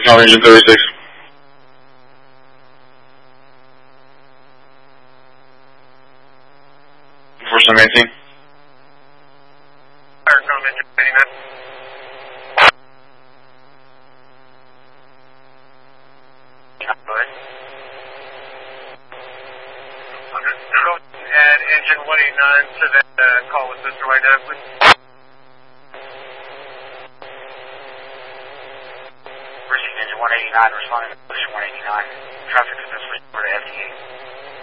On engine 36. First and 18. Aircom engine 89. Add engine 189 to that call with Mr. White now, please. Engine 189 responding to position 189. Traffic is this for FTA.